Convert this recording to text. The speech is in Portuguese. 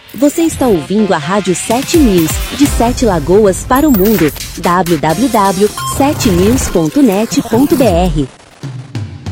Você está ouvindo a Rádio 7 News, de 7 Lagoas para o mundo. www.7news.net.br